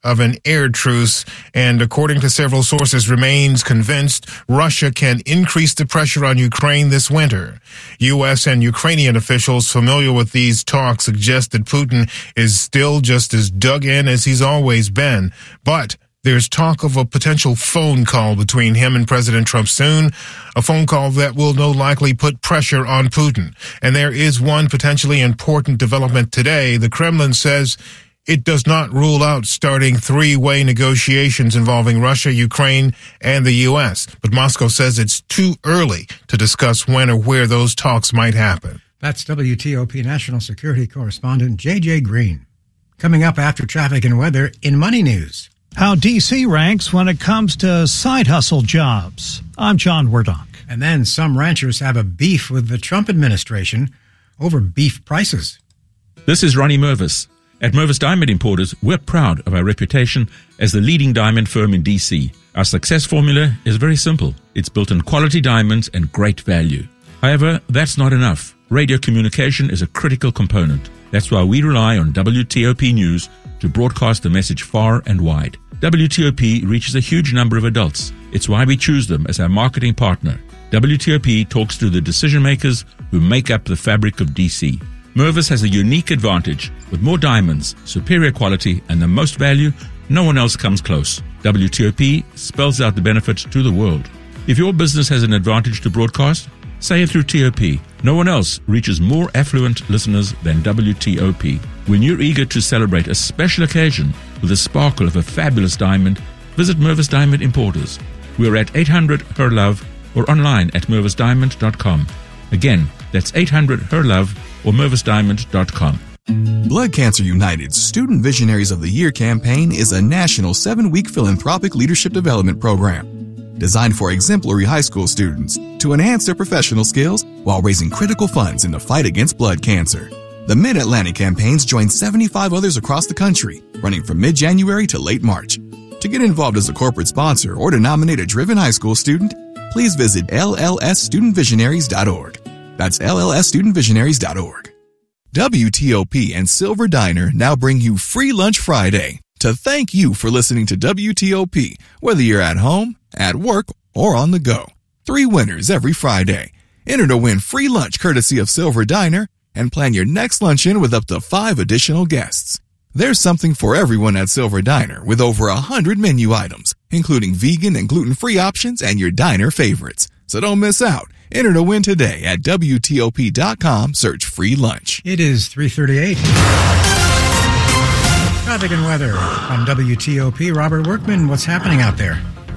of an air truce, and according to several sources, remains convinced Russia can increase the pressure on Ukraine this winter. U.S. and Ukrainian officials familiar with these talks suggest that Putin is still just as dug in as he's always been, but there's talk of a potential phone call between him and President Trump soon, a phone call that will no likely put pressure on Putin. And there is one potentially important development today. The Kremlin says it does not rule out starting three-way negotiations involving Russia, Ukraine, and the U.S. But Moscow says it's too early to discuss when or where those talks might happen. That's WTOP National Security Correspondent J.J. Green. Coming up after traffic and weather in Money News. How D.C. ranks when it comes to side hustle jobs. I'm John Wardock. And then some ranchers have a beef with the Trump administration over beef prices. This is Ronnie Mervis. At Mervis Diamond Importers, we're proud of our reputation as the leading diamond firm in D.C. Our success formula is very simple. It's built on quality diamonds and great value. However, that's not enough. Radio communication is a critical component. That's why we rely on WTOP News to broadcast the message far and wide. WTOP reaches a huge number of adults. It's why we choose them as our marketing partner. WTOP talks to the decision makers who make up the fabric of DC. Mervis has a unique advantage. With more diamonds, superior quality, and the most value, no one else comes close. WTOP spells out the benefits to the world. If your business has an advantage to broadcast, say it through TOP. No one else reaches more affluent listeners than WTOP. When you're eager to celebrate a special occasion with the sparkle of a fabulous diamond, visit Mervis Diamond Importers. We're at 800-HER-LOVE or online at mervisdiamond.com. Again, that's 800-HER-LOVE or mervisdiamond.com. Blood Cancer United's Student Visionaries of the Year campaign is a national 7-week philanthropic leadership development program designed for exemplary high school students to enhance their professional skills while raising critical funds in the fight against blood cancer. The Mid-Atlantic campaigns join 75 others across the country, running from mid-January to late March. To get involved as a corporate sponsor or to nominate a driven high school student, please visit llsstudentvisionaries.org. That's llsstudentvisionaries.org. WTOP and Silver Diner now bring you Free Lunch Friday to thank you for listening to WTOP, whether you're at home, at work, or on the go. 3 winners every Friday. Enter to win free lunch courtesy of Silver Diner and plan your next luncheon with up to 5 additional guests. There's something for everyone at Silver Diner with over 100 menu items, including vegan and gluten-free options and your diner favorites. So don't miss out. Enter to win today at WTOP.com. Search free lunch. It is 3:38. Traffic and weather on WTOP. Robert Workman, what's happening out there?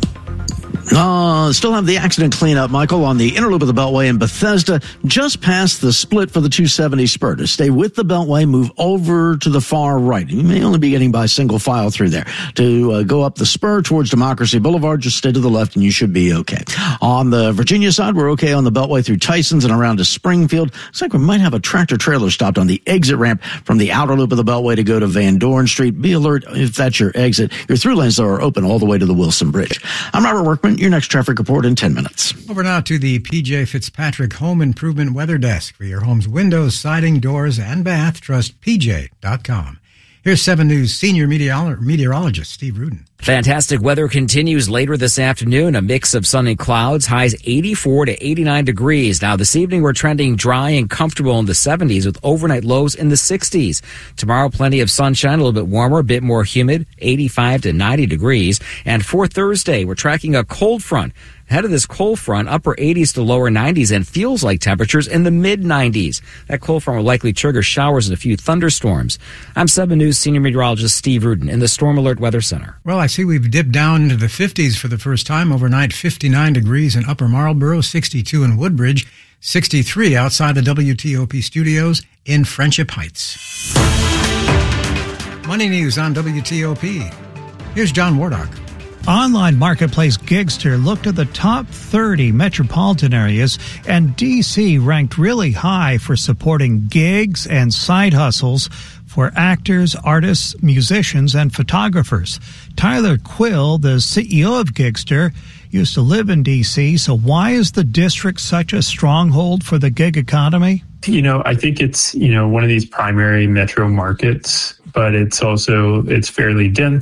Still have the accident cleanup, Michael, on the inner loop of the Beltway in Bethesda, just past the split for the 270 spur. To stay with the Beltway, move over to the far right. You may only be getting by single file through there. To go up the spur towards Democracy Boulevard, just stay to the left and you should be okay. On the Virginia side, we're okay on the Beltway through Tysons and around to Springfield. Looks like we might have a tractor trailer stopped on the exit ramp from the outer loop of the Beltway to go to Van Dorn Street. Be alert if that's your exit. Your through lanes are open all the way to the Wilson Bridge. I'm Robert Workman. Your next traffic report in 10 minutes. Over now to the PJ Fitzpatrick Home Improvement Weather Desk. For your home's windows, siding, doors, and bath, trust PJ.com. Here's 7 News senior meteorologist Steve Rudin. Fantastic weather continues later this afternoon. A mix of sun and clouds, highs 84 to 89 degrees. Now this evening we're trending dry and comfortable in the 70s with overnight lows in the 60s. Tomorrow plenty of sunshine, a little bit warmer, a bit more humid, 85 to 90 degrees. And for Thursday we're tracking a cold front. Ahead of this cold front, upper 80s to lower 90s and feels like temperatures in the mid-90s. That cold front will likely trigger showers and a few thunderstorms. I'm 7 News senior meteorologist Steve Rudin in the Storm Alert Weather Center. Well, I see we've dipped down into the 50s for the first time. Overnight, 59 degrees in Upper Marlboro, 62 in Woodbridge, 63 outside the WTOP studios in Friendship Heights. Money News on WTOP. Here's John Wardock. Online marketplace Gigster looked at the top 30 metropolitan areas, and D.C. ranked really high for supporting gigs and side hustles for actors, artists, musicians, and photographers. Tyler Quill, the CEO of Gigster, used to live in D.C., so why is the district such a stronghold for the gig economy? I think it's, one of these primary metro markets, but it's fairly dense.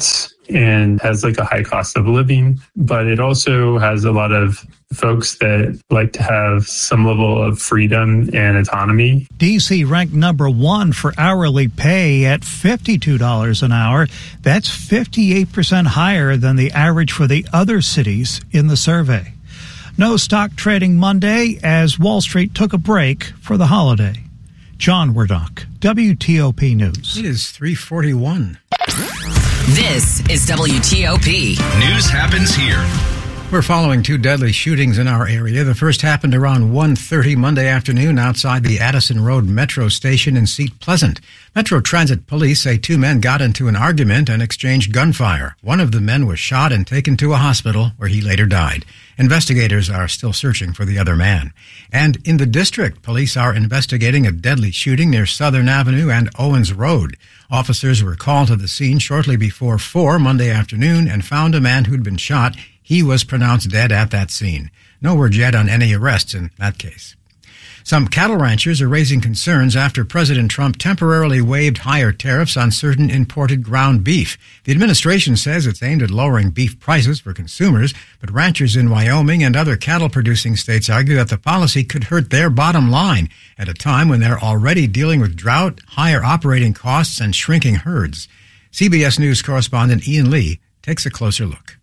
and has like a high cost of living, but it also has a lot of folks that like to have some level of freedom and autonomy. D.C. ranked number 1 for hourly pay at $52 an hour. That's 58% higher than the average for the other cities in the survey. No stock trading Monday as Wall Street took a break for the holiday. John Wardock, WTOP News. It is 3:41. This is WTOP. News happens here. We're following 2 deadly shootings in our area. The first happened around 1:30 Monday afternoon outside the Addison Road Metro station in Seat Pleasant. Metro Transit police say 2 men got into an argument and exchanged gunfire. One of the men was shot and taken to a hospital where he later died. Investigators are still searching for the other man. And in the district, police are investigating a deadly shooting near Southern Avenue and Owens Road. Officers were called to the scene shortly before 4 Monday afternoon and found a man who'd been shot. He was pronounced dead at that scene. No word yet on any arrests in that case. Some cattle ranchers are raising concerns after President Trump temporarily waived higher tariffs on certain imported ground beef. The administration says it's aimed at lowering beef prices for consumers, but ranchers in Wyoming and other cattle-producing states argue that the policy could hurt their bottom line at a time when they're already dealing with drought, higher operating costs, and shrinking herds. CBS News correspondent Ian Lee takes a closer look.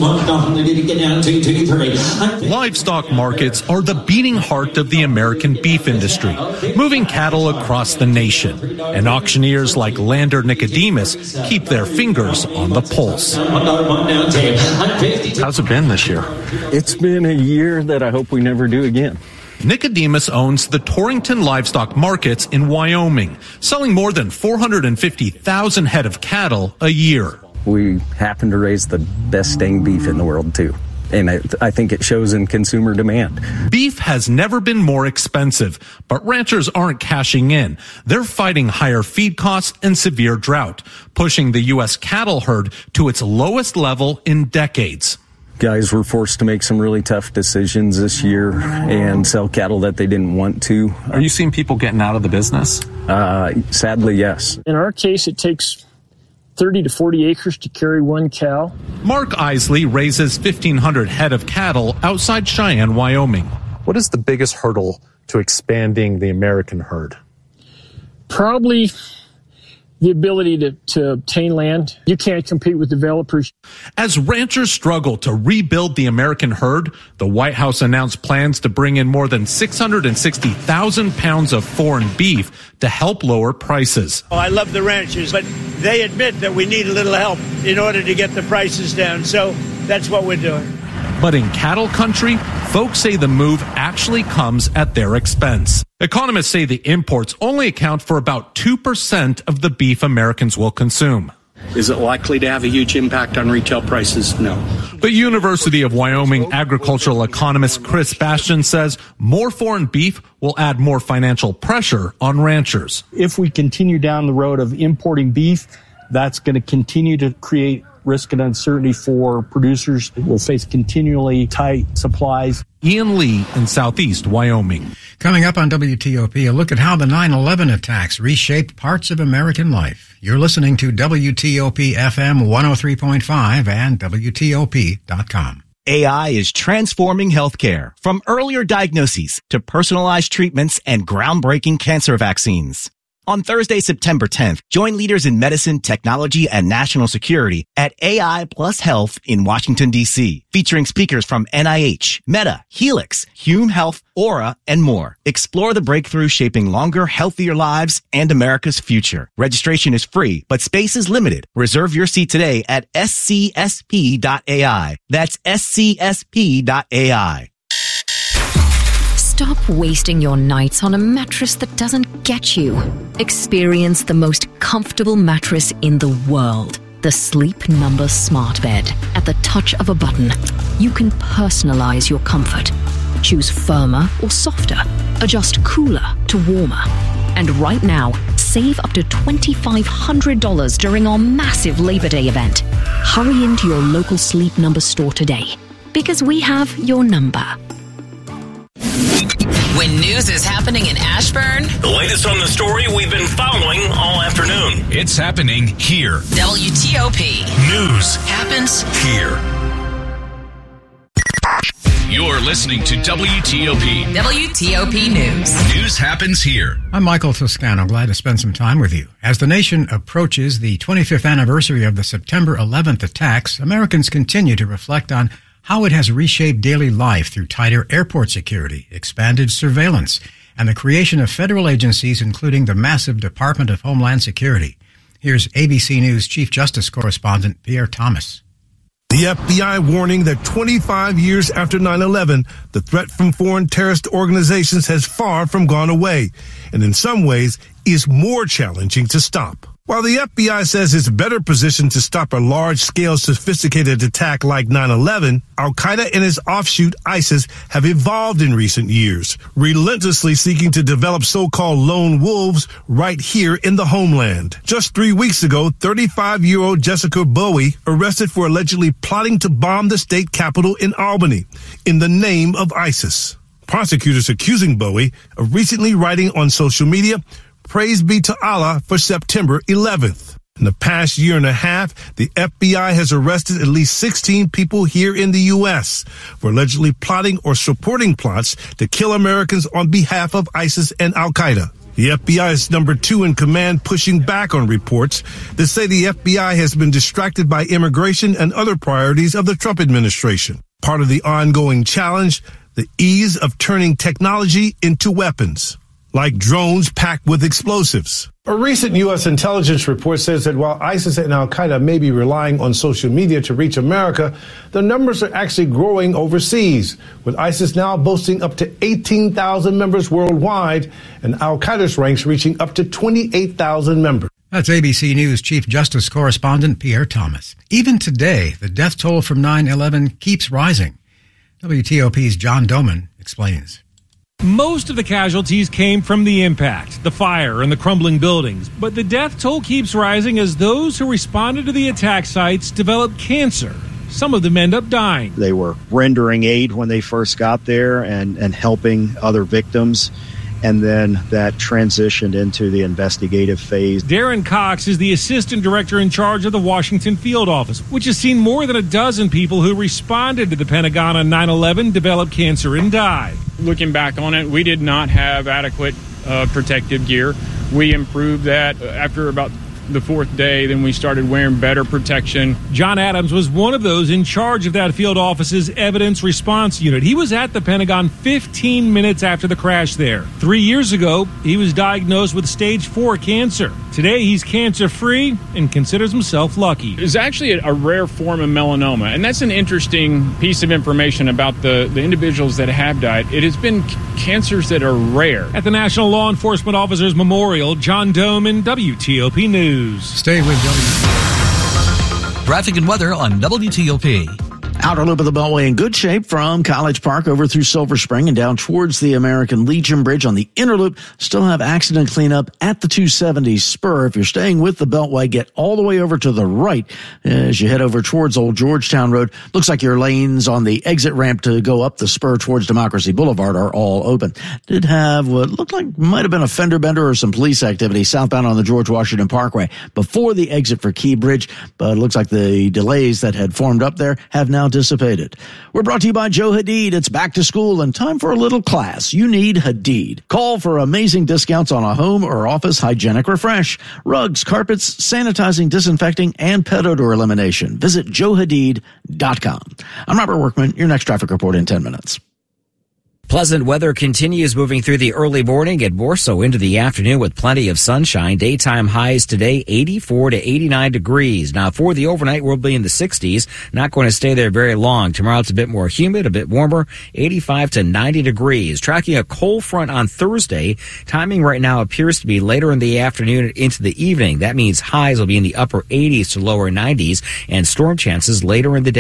Livestock markets are the beating heart of the American beef industry, moving cattle across the nation. And auctioneers like Lander Nicodemus keep their fingers on the pulse. How's it been this year? It's been a year that I hope we never do again. Nicodemus owns the Torrington Livestock Markets in Wyoming, selling more than 450,000 head of cattle a year. We happen to raise the best staying beef in the world, too. And I think it shows in consumer demand. Beef has never been more expensive, but ranchers aren't cashing in. They're fighting higher feed costs and severe drought, pushing the U.S. cattle herd to its lowest level in decades. Guys were forced to make some really tough decisions this year and sell cattle that they didn't want to. Are you seeing people getting out of the business? Sadly, yes. In our case, it takes 30 to 40 acres to carry one cow. Mark Isley raises 1,500 head of cattle outside Cheyenne, Wyoming. What is the biggest hurdle to expanding the American herd? Probably the ability to obtain land. You can't compete with developers. As ranchers struggle to rebuild the American herd, the White House announced plans to bring in more than 660,000 pounds of foreign beef to help lower prices. Oh, I love the ranchers, but they admit that we need a little help in order to get the prices down. So that's what we're doing. But in cattle country, folks say the move actually comes at their expense. Economists say the imports only account for about 2% of the beef Americans will consume. Is it likely to have a huge impact on retail prices? No. But University of Wyoming agricultural economist Chris Bastian says more foreign beef will add more financial pressure on ranchers. If we continue down the road of importing beef, that's going to continue to create risk and uncertainty for producers. We'll face continually tight supplies. Ian Lee in Southeast Wyoming. Coming up on WTOP, a look at how the 9/11 attacks reshaped parts of American life. You're listening to WTOP FM 103.5 and WTOP.com. AI is transforming healthcare, from earlier diagnoses to personalized treatments and groundbreaking cancer vaccines. On Thursday, September 10th, join leaders in medicine, technology, and national security at AI Plus Health in Washington, D.C., featuring speakers from NIH, Meta, Helix, Hume Health, Aura, and more. Explore the breakthrough shaping longer, healthier lives and America's future. Registration is free, but space is limited. Reserve your seat today at scsp.ai. That's scsp.ai. Stop wasting your nights on a mattress that doesn't get you. Experience the most comfortable mattress in the world. The Sleep Number Smart Bed. At the touch of a button, you can personalize your comfort. Choose firmer or softer. Adjust cooler to warmer. And right now, save up to $2,500 during our massive Labor Day event. Hurry into your local Sleep Number store today, because we have your number. When news is happening in Ashburn, The latest on the story we've been following all afternoon. It's happening here. WTOP. News happens here. You're listening to WTOP. WTOP News. News happens here. I'm Michael Toscano. Glad to spend some time with you. As the nation approaches the 25th anniversary of the September 11th attacks, Americans continue to reflect on how it has reshaped daily life through tighter airport security, expanded surveillance, and the creation of federal agencies, including the massive Department of Homeland Security. Here's ABC News Chief Justice Correspondent Pierre Thomas. The FBI warning that 25 years after 9/11, the threat from foreign terrorist organizations has far from gone away, and in some ways is more challenging to stop. While the FBI says it's better positioned to stop a large-scale sophisticated attack like 9/11, Al-Qaeda and its offshoot ISIS have evolved in recent years, relentlessly seeking to develop so-called lone wolves right here in the homeland. Just 3 weeks ago, 35-year-old Jessica Bowie arrested for allegedly plotting to bomb the state capitol in Albany in the name of ISIS. Prosecutors accusing Bowie of recently writing on social media, "Praise be to Allah for September 11th. In the past year and a half, the FBI has arrested at least 16 people here in the U.S. for allegedly plotting or supporting plots to kill Americans on behalf of ISIS and Al-Qaeda. The FBI is number 2 in command, pushing back on reports that say the FBI has been distracted by immigration and other priorities of the Trump administration. Part of the ongoing challenge, the ease of turning technology into weapons, like drones packed with explosives. A recent U.S. intelligence report says that while ISIS and Al-Qaeda may be relying on social media to reach America, the numbers are actually growing overseas, with ISIS now boasting up to 18,000 members worldwide and Al-Qaeda's ranks reaching up to 28,000 members. That's ABC News Chief Justice Correspondent Pierre Thomas. Even today, the death toll from 9/11 keeps rising. WTOP's John Doman explains. Most of the casualties came from the impact, the fire, and the crumbling buildings. But the death toll keeps rising as those who responded to the attack sites develop cancer. Some of them end up dying. They were rendering aid when they first got there and helping other victims. And then that transitioned into the investigative phase. Darren Cox is the assistant director in charge of the Washington Field Office, which has seen more than a dozen people who responded to the Pentagon on 9/11 develop cancer and die. Looking back on it, we did not have adequate protective gear. We improved that after about the 4th day. Then we started wearing better protection. John Adams was one of those in charge of that field office's evidence response unit. He was at the Pentagon 15 minutes after the crash there. 3 years ago, he was diagnosed with stage 4 cancer. Today, he's cancer-free and considers himself lucky. It's actually a rare form of melanoma, and that's an interesting piece of information about the individuals that have died. It has been cancers that are rare. At the National Law Enforcement Officers Memorial, John Doman, WTOP News. Stay with WTOP. Traffic and weather on WTOP. Outer loop of the Beltway in good shape from College Park over through Silver Spring and down towards the American Legion Bridge. On the inner loop, still have accident cleanup at the 270 spur. If you're staying with the Beltway, get all the way over to the right as you head over towards Old Georgetown Road. Looks like your lanes on the exit ramp to go up the spur towards Democracy Boulevard are all open. Did have what looked like might have been a fender bender or some police activity southbound on the George Washington Parkway before the exit for Key Bridge, but it looks like the delays that had formed up there have now dissipated. We're brought to you by Joe Hadid. It's back to school and time for a little class. You need Hadid. Call for amazing discounts on a home or office hygienic refresh, rugs, carpets, sanitizing, disinfecting, and pet odor elimination. Visit joehadid.com. I'm Robert Workman. Your next traffic report in 10 minutes. Pleasant weather continues moving through the early morning and more so into the afternoon with plenty of sunshine. Daytime highs today, 84 to 89 degrees. Now, for the overnight, we'll be in the 60s. Not going to stay there very long. Tomorrow, it's a bit more humid, a bit warmer, 85 to 90 degrees. Tracking a cold front on Thursday. Timing right now appears to be later in the afternoon and into the evening. That means highs will be in the upper 80s to lower 90s and storm chances later in the day.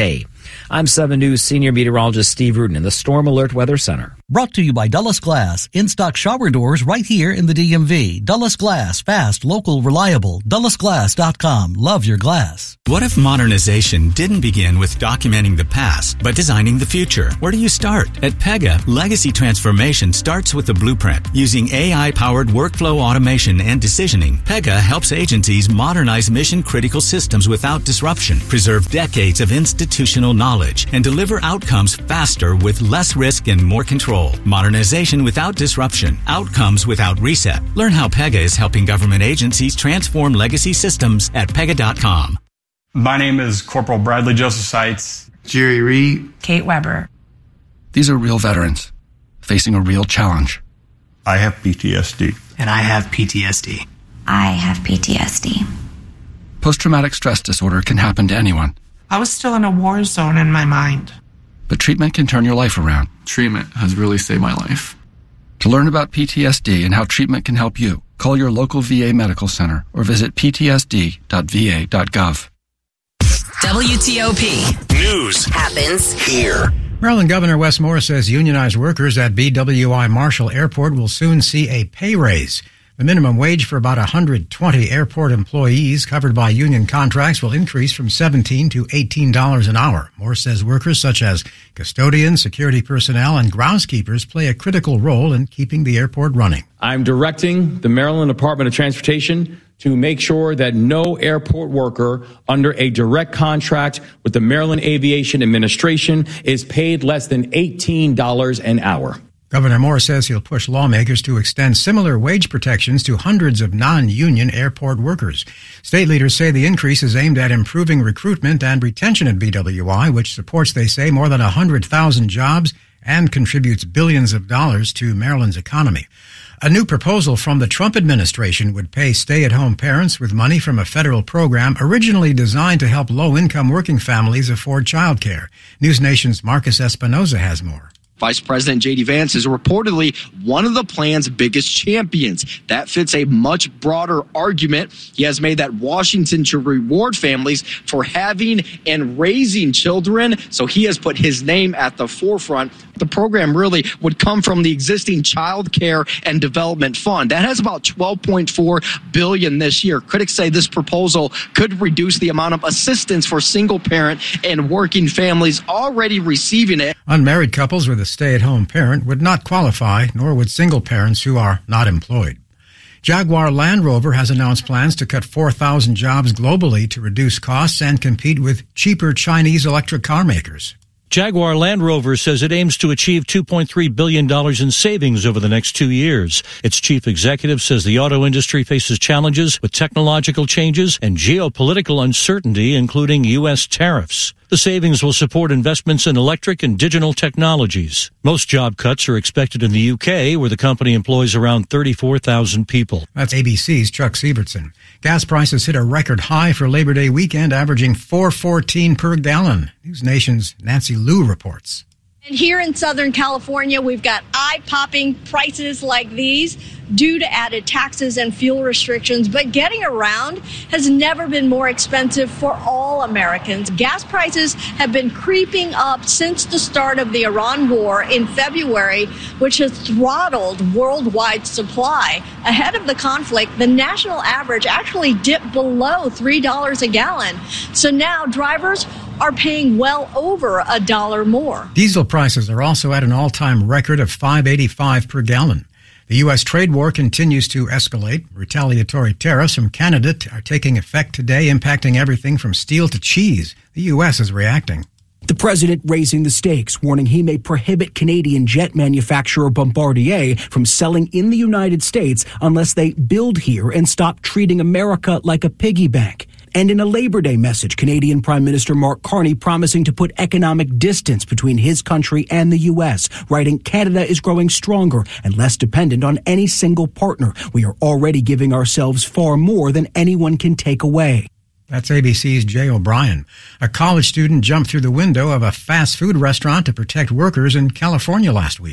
I'm 7 News senior meteorologist Steve Rudin in the Storm Alert Weather Center. Brought to you by Dulles Glass. In-stock shower doors right here in the DMV. Dulles Glass. Fast, local, reliable. DullesGlass.com. Love your glass. What if modernization didn't begin with documenting the past, but designing the future? Where do you start? At Pega, legacy transformation starts with the blueprint. Using AI-powered workflow automation and decisioning, Pega helps agencies modernize mission-critical systems without disruption, preserve decades of institutional knowledge, and deliver outcomes faster with less risk and more control. Modernization without disruption. Outcomes without reset. Learn how Pega is helping government agencies transform legacy systems at Pega.com. My name is Corporal Bradley Joseph Seitz. Jerry Reed. Kate Weber. These are real veterans facing a real challenge. I have PTSD. And I have PTSD. I have PTSD. Post-traumatic stress disorder can happen to anyone. I was still in a war zone in my mind. But treatment can turn your life around. Treatment has really saved my life. To learn about PTSD and how treatment can help you, call your local VA medical center or visit ptsd.va.gov. WTOP. News happens here. Maryland Governor Wes Moore says unionized workers at BWI Marshall Airport will soon see a pay raise. The minimum wage for about 120 airport employees covered by union contracts will increase from $17 to $18 an hour. Moore says workers such as custodians, security personnel, and groundskeepers play a critical role in keeping the airport running. I'm directing the Maryland Department of Transportation to make sure that no airport worker under a direct contract with the Maryland Aviation Administration is paid less than $18 an hour. Governor Moore says he'll push lawmakers to extend similar wage protections to hundreds of non-union airport workers. State leaders say the increase is aimed at improving recruitment and retention at BWI, which supports, they say, more than 100,000 jobs and contributes billions of dollars to Maryland's economy. A new proposal from the Trump administration would pay stay-at-home parents with money from a federal program originally designed to help low-income working families afford childcare. News Nation's Marcus Espinoza has more. Vice President J.D. Vance is reportedly one of the plan's biggest champions. That fits a much broader argument. He has made that Washington should reward families for having and raising children, so he has put his name at the forefront. The program really would come from the existing Child Care and Development Fund. That has about $12.4 billion this year. Critics say this proposal could reduce the amount of assistance for single-parent and working families already receiving it. Unmarried couples with a stay-at-home parent would not qualify, nor would single parents who are not employed. Jaguar Land Rover has announced plans to cut 4,000 jobs globally to reduce costs and compete with cheaper Chinese electric car makers. Jaguar Land Rover says it aims to achieve $2.3 billion in savings over the next 2 years. Its chief executive says the auto industry faces challenges with technological changes and geopolitical uncertainty, including U.S. tariffs. The savings will support investments in electric and digital technologies. Most job cuts are expected in the U.K., where the company employs around 34,000 people. That's ABC's Chuck Sievertson. Gas prices hit a record high for Labor Day weekend, averaging $4.14 per gallon. News Nation's Nancy Liu reports. And here in Southern California, we've got eye-popping prices like these due to added taxes and fuel restrictions. But getting around has never been more expensive for all Americans. Gas prices have been creeping up since the start of the Iran war in February, which has throttled worldwide supply. Ahead of the conflict, the national average actually dipped below $3 a gallon. So now drivers are paying well over $1 more. Diesel prices are also at an all-time record of $5.85 per gallon. The U.S. trade war continues to escalate. Retaliatory tariffs from Canada are taking effect today, impacting everything from steel to cheese. The U.S. is reacting. The president raising the stakes, warning he may prohibit Canadian jet manufacturer Bombardier from selling in the United States unless they build here and stop treating America like a piggy bank. And in a Labor Day message, Canadian Prime Minister Mark Carney promising to put economic distance between his country and the U.S., writing, Canada is growing stronger and less dependent on any single partner. We are already giving ourselves far more than anyone can take away. That's ABC's Jay O'Brien. A college student jumped through the window of a fast food restaurant to protect workers in California last week.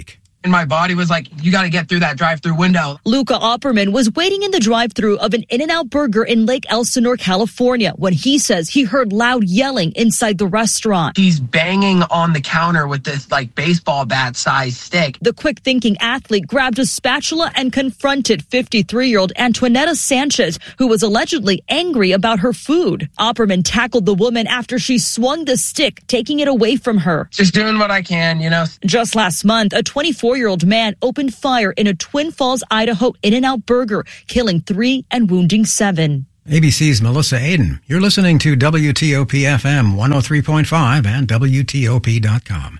And my body was like, you got to get through that drive-through window. Luca Opperman was waiting in the drive-through of an In-N-Out Burger in Lake Elsinore, California, when he says he heard loud yelling inside the restaurant. He's banging on the counter with this like baseball bat-sized stick. The quick-thinking athlete grabbed a spatula and confronted 53-year-old Antoinetta Sanchez, who was allegedly angry about her food. Opperman tackled the woman after she swung the stick, taking it away from her. Just doing what I can, you know. Just last month, a 24-year-old man opened fire in a Twin Falls, Idaho In-N-Out Burger, killing 3 and wounding 7. ABC's Melissa Aden. You're listening to WTOP-FM 103.5 and WTOP.com.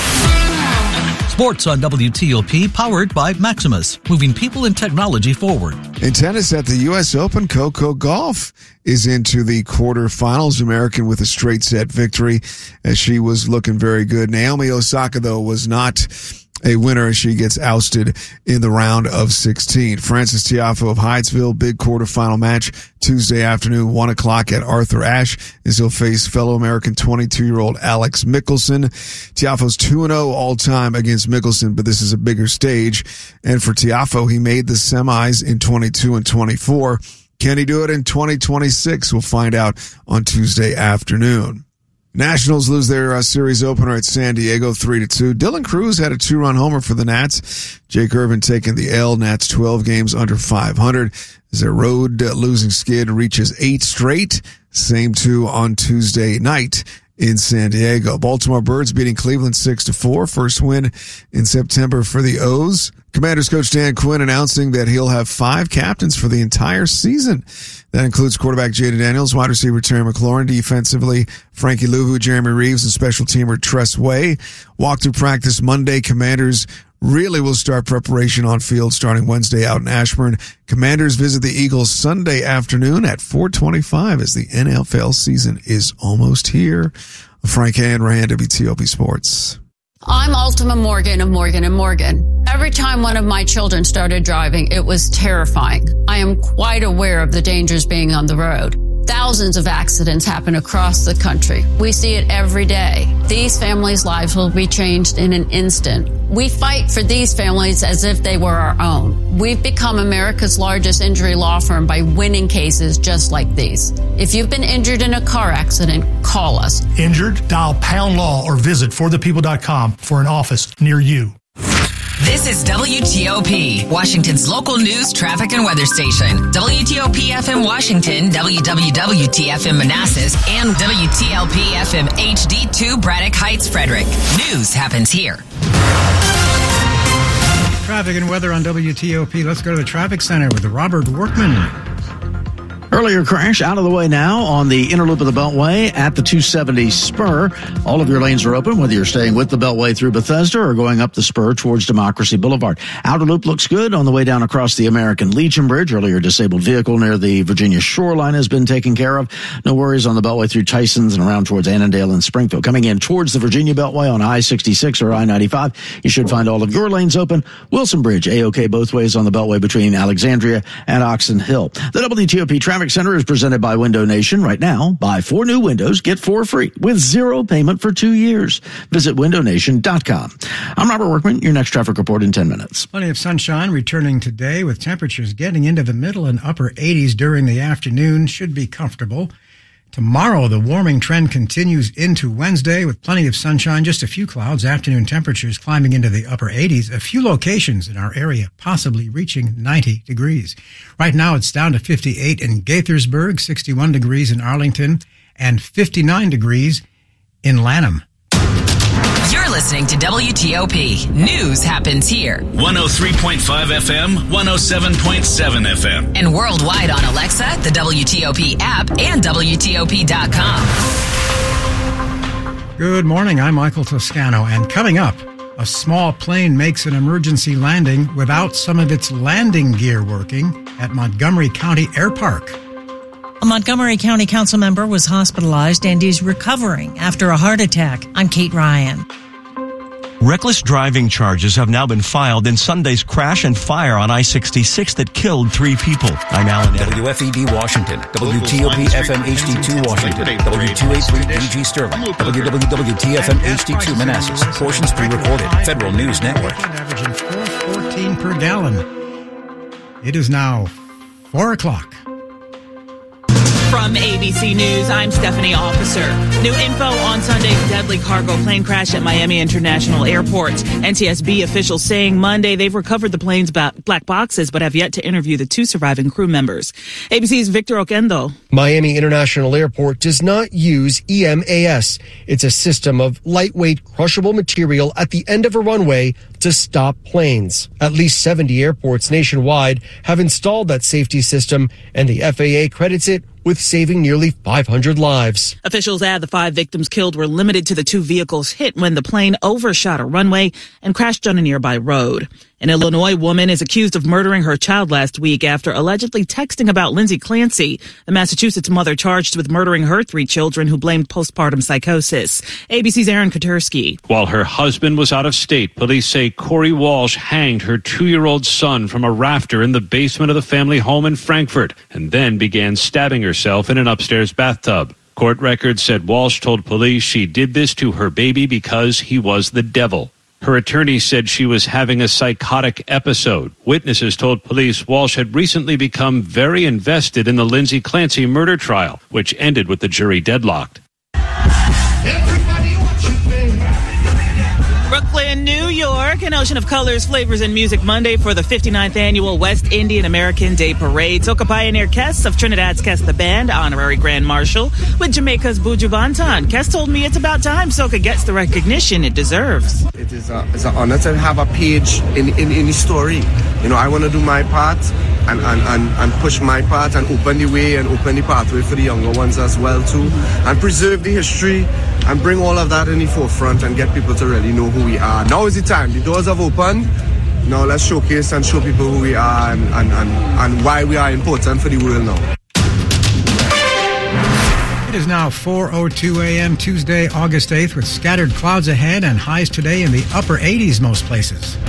Sports on WTOP, powered by Maximus, moving people and technology forward. In tennis at the U.S. Open, Coco Gauff is into the quarterfinals. American with a straight set victory as she was looking very good. Naomi Osaka, though, was not a winner as she gets ousted in the round of 16. Frances Tiafoe of Hyattsville, big quarterfinal match Tuesday afternoon, 1 o'clock at Arthur Ashe, as he'll face fellow American 22-year-old Alex Michelsen. Tiafoe's 2-0 all-time against Michelsen, but this is a bigger stage. And for Tiafoe, he made the semis in 22 and 24. Can he do it in 2026? We'll find out on Tuesday afternoon. Nationals lose their series opener at San Diego 3-2. Dylan Cruz had a 2-run homer for the Nats. Jake Irvin taking the L. Nats 12 games under 500 as their road losing skid reaches 8 straight. Same 2 on Tuesday night in San Diego. Baltimore Birds beating Cleveland 6-4. First win in September for the O's. Commanders coach Dan Quinn announcing that he'll have 5 captains for the entire season. That includes quarterback Jaden Daniels, wide receiver Terry McLaurin, defensively Frankie Louvu, Jeremy Reeves, and special teamer Tress Way. Walk through practice Monday. Commanders really will start preparation on field starting Wednesday out in Ashburn. Commanders visit the Eagles Sunday afternoon at 4:25 as the NFL season is almost here. Frank Hanrahan, WTOP Sports. I'm Ultima Morgan of Morgan & Morgan. Every time one of my children started driving, it was terrifying. I am quite aware of the dangers being on the road. Thousands of accidents happen across the country. We see it every day. These families' lives will be changed in an instant. We fight for these families as if they were our own. We've become America's largest injury law firm by winning cases just like these. If you've been injured in a car accident, call us. Injured? Dial #law or visit forthepeople.com for an office near you. This is WTOP, Washington's local news, traffic, and weather station. WTOP-FM Washington, WWWT-FM Manassas, and WTLP-FM HD2 Braddock Heights, Frederick. News happens here. Traffic and weather on WTOP. Let's go to the traffic center with Robert Workman. Earlier crash out of the way now on the inner loop of the Beltway at the 270 spur. All of your lanes are open, whether you're staying with the Beltway through Bethesda or going up the spur towards Democracy Boulevard. Outer loop looks good on the way down across the American Legion Bridge. Earlier disabled vehicle near the Virginia shoreline has been taken care of. No worries on the Beltway through Tysons and around towards Annandale and Springfield. Coming in towards the Virginia Beltway on I-66 or I-95, you should find all of your lanes open. Wilson Bridge, A-OK both ways on the Beltway between Alexandria and Oxon Hill. The WTOP Traffic Center is presented by Window Nation. Right now, buy 4 new windows, get 4 free with 0 payment for 2 years. Visit windownation.com. I'm Robert Workman. Your next traffic report in 10 minutes. Plenty of sunshine returning today with temperatures getting into the middle and upper 80s during the afternoon. Should be comfortable. Tomorrow, the warming trend continues into Wednesday with plenty of sunshine, just a few clouds, afternoon temperatures climbing into the upper 80s, a few locations in our area possibly reaching 90 degrees. Right now, it's down to 58 in Gaithersburg, 61 degrees in Arlington, and 59 degrees in Lanham. You're listening to WTOP. News happens here. 103.5 FM, 107.7 FM. And worldwide on Alexa, the WTOP app, and WTOP.com. Good morning. I'm Michael Toscano. And coming up, a small plane makes an emergency landing without some of its landing gear working at Montgomery County Air Park. A Montgomery County council member was hospitalized and is recovering after a heart attack. I'm Kate Ryan. Reckless driving charges have now been filed in Sunday's crash and fire on I-66 that killed 3 people. I'm Alan Eder. WFED Washington, WTOP FM HD2 Washington, W283 DG Sterling, WWWTFM HD2 Manassas. Portions pre-recorded. Federal News Network. Averaging 4.14 per gallon. It is now 4 o'clock. From ABC News, I'm Stephanie Officer. New info on Sunday's deadly cargo plane crash at Miami International Airport. NTSB officials saying Monday they've recovered the plane's black boxes but have yet to interview the 2 surviving crew members. ABC's Victor Oquendo. Miami International Airport does not use EMAS. It's a system of lightweight crushable material at the end of a runway to stop planes. At least 70 airports nationwide have installed that safety system, and the FAA credits it with saving nearly 500 lives. Officials add the 5 victims killed were limited to the 2 vehicles hit when the plane overshot a runway and crashed on a nearby road. An Illinois woman is accused of murdering her child last week after allegedly texting about Lindsay Clancy, the Massachusetts mother charged with murdering her 3 children who blamed postpartum psychosis. ABC's Aaron Koterski. While her husband was out of state, police say Corey Walsh hanged her 2-year-old son from a rafter in the basement of the family home in Frankfort and then began stabbing herself in an upstairs bathtub. Court records said Walsh told police she did this to her baby because he was the devil. Her attorney said she was having a psychotic episode. Witnesses told police Walsh had recently become very invested in the Lindsay Clancy murder trial, which ended with the jury deadlocked. Brooklyn, New York, an ocean of colors, flavors, and music Monday for the 59th annual West Indian American Day Parade. Soca pioneer Kes of Trinidad's Kes the Band, honorary Grand Marshal, with Jamaica's Buju Banton. Kes told me it's about time Soca gets the recognition it deserves. It is an honor to have a page in the story. You know, I want to do my part and push my part and open the way and open the pathway for the younger ones as well too, and preserve the history and bring all of that in the forefront and get people to really know who we are. Now is the time. The doors have opened. Now let's showcase and show people who we are and why we are important for the world now. It is now 4:02 a.m. Tuesday, August 8th, with scattered clouds ahead and highs today in the upper 80s most places.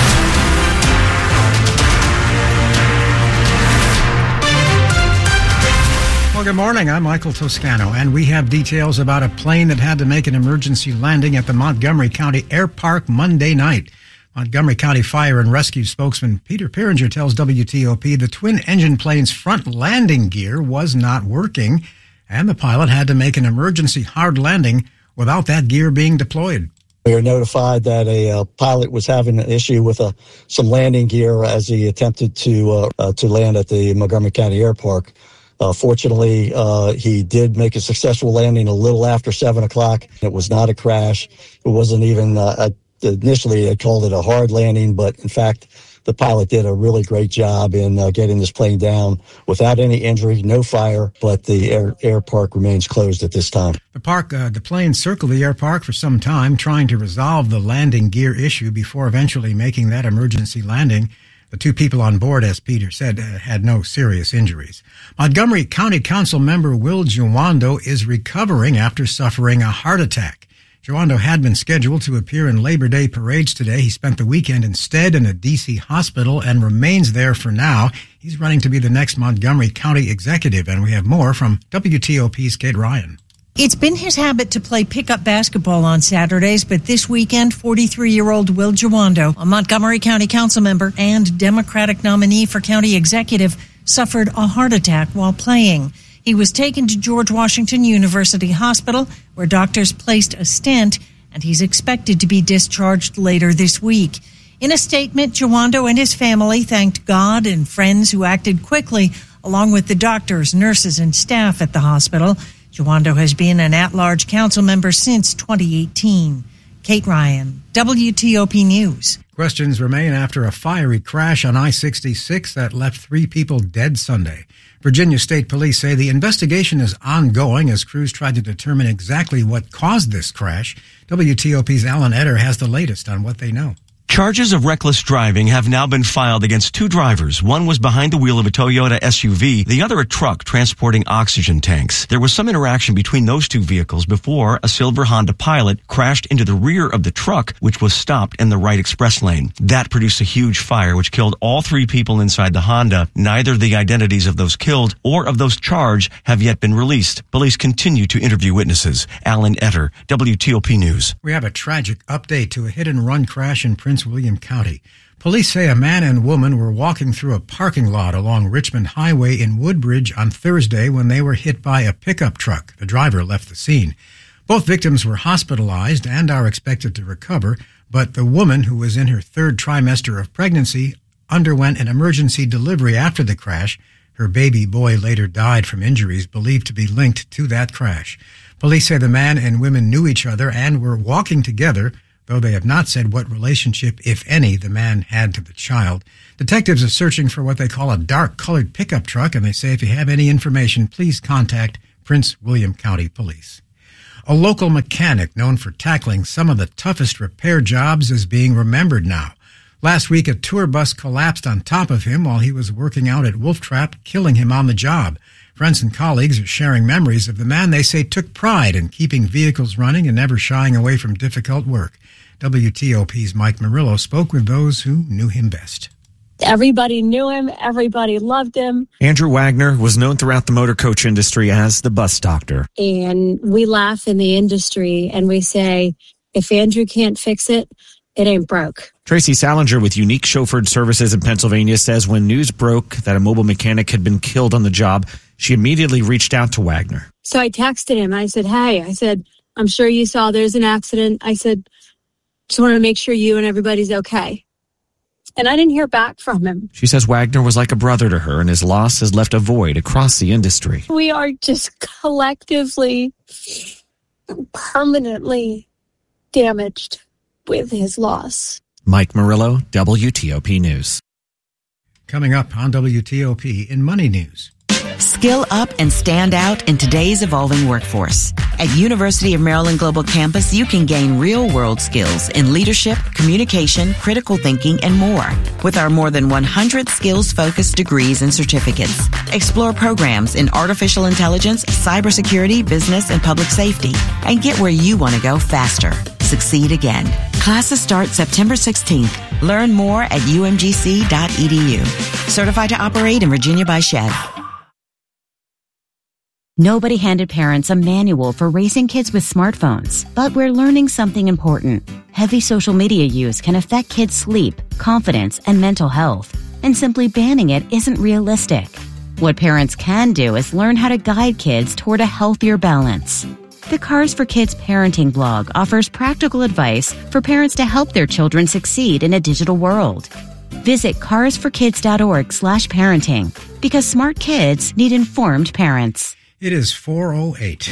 Well, good morning. I'm Michael Toscano, and we have details about a plane that had to make an emergency landing at the Montgomery County Air Park Monday night. Montgomery County Fire and Rescue spokesman Peter Piringer tells WTOP the twin-engine plane's front landing gear was not working, and the pilot had to make an emergency hard landing without that gear being deployed. We were notified that a pilot was having an issue with some landing gear as he attempted to land at the Montgomery County Air Park. Fortunately, he did make a successful landing a little after 7 o'clock. It was not a crash. It wasn't even, initially I called it a hard landing, but in fact, the pilot did a really great job in getting this plane down without any injury, no fire, but the air park remains closed at this time. The plane circled the air park for some time, trying to resolve the landing gear issue before eventually making that emergency landing. The 2 people on board, as Peter said, had no serious injuries. Montgomery County Council member Will Jawando is recovering after suffering a heart attack. Jawando had been scheduled to appear in Labor Day parades today. He spent the weekend instead in a D.C. hospital and remains there for now. He's running to be the next Montgomery County executive, and we have more from WTOP's Kate Ryan. It's been his habit to play pickup basketball on Saturdays, but this weekend, 43-year-old Will Jawando, a Montgomery County council member and Democratic nominee for county executive, suffered a heart attack while playing. He was taken to George Washington University Hospital, where doctors placed a stent, and he's expected to be discharged later this week. In a statement, Jawando and his family thanked God and friends who acted quickly, along with the doctors, nurses, and staff at the hospital. Jawando has been an at-large council member since 2018. Kate Ryan, WTOP News. Questions remain after a fiery crash on I-66 that left 3 people dead Sunday. Virginia State Police say the investigation is ongoing as crews try to determine exactly what caused this crash. WTOP's Alan Eder has the latest on what they know. Charges of reckless driving have now been filed against two drivers. One was behind the wheel of a Toyota SUV, the other a truck transporting oxygen tanks. There was some interaction between those two vehicles before a silver Honda Pilot crashed into the rear of the truck, which was stopped in the right express lane. That produced a huge fire, which killed all three people inside the Honda. Neither the identities of those killed or of those charged have yet been released. Police continue to interview witnesses. Alan Etter, WTOP News. We have a tragic update to a hit-and-run crash in Prince William County. Police say a man and woman were walking through a parking lot along Richmond Highway in Woodbridge on Thursday when they were hit by a pickup truck. The driver left the scene. Both victims were hospitalized and are expected to recover, but the woman, who was in her third trimester of pregnancy, underwent an emergency delivery after the crash. Her baby boy later died from injuries believed to be linked to that crash. Police say the man and women knew each other and were walking together, though they have not said what relationship, if any, the man had to the child. Detectives are searching for what they call a dark-colored pickup truck, and they say if you have any information, please contact Prince William County Police. A local mechanic known for tackling some of the toughest repair jobs is being remembered now. Last week, a tour bus collapsed on top of him while he was working out at Wolf Trap, killing him on the job. Friends and colleagues are sharing memories of the man they say took pride in keeping vehicles running and never shying away from difficult work. WTOP's Mike Murillo spoke with those who knew him best. Everybody knew him. Everybody loved him. Andrew Wagner was known throughout the motor coach industry as the bus doctor. And we laugh in the industry and we say, if Andrew can't fix it, it ain't broke. Tracy Salinger with Unique Chauffeured Services in Pennsylvania says when news broke that a mobile mechanic had been killed on the job, she immediately reached out to Wagner. So I texted him. I said, hey, I'm sure you saw there's an accident. I said, just want to make sure you and everybody's okay. And I didn't hear back from him. She says Wagner was like a brother to her, and his loss has left a void across the industry. We are just collectively, permanently damaged with his loss. Mike Murillo, WTOP News. Coming up on WTOP in Money News. Skill up and stand out in today's evolving workforce. At University of Maryland Global Campus, you can gain real-world skills in leadership, communication, critical thinking, and more. With our more than 100 skills-focused degrees and certificates. Explore programs in artificial intelligence, cybersecurity, business, and public safety. And get where you want to go faster. Succeed again. Classes start September 16th. Learn more at umgc.edu. Certified to operate in Virginia by SHEV. Nobody handed parents a manual for raising kids with smartphones, but we're learning something important. Heavy social media use can affect kids' sleep, confidence, and mental health, and simply banning it isn't realistic. What parents can do is learn how to guide kids toward a healthier balance. The Cars for Kids parenting blog offers practical advice for parents to help their children succeed in a digital world. Visit carsforkids.org/parenting because smart kids need informed parents. It is 4:08.